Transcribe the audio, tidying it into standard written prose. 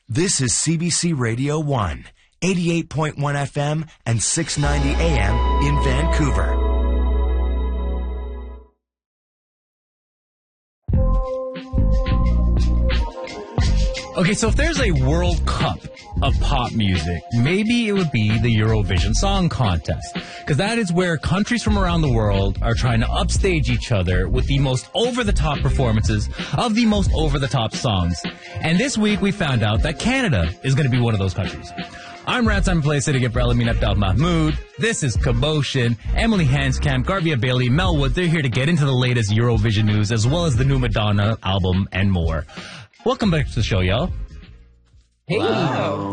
This is CBC Radio 1, 88.1 FM and 690 AM in Vancouver. Okay, so if there's a World Cup of pop music, maybe it would be the Eurovision Song Contest. Because that is where countries from around the world are trying to upstage each other with the most over-the-top performances of the most over-the-top songs. And this week we found out that Canada is going to be one of those countries. I'm Rat Simon Play sitting in for Elamin Abdel Mahmoud. This is Commotion. Emily Hanscamp, Garvia Bailey, Mel Wood. They're here to get into the latest Eurovision news as well as the new Madonna album and more. Welcome back to the show, y'all. Hey. Wow.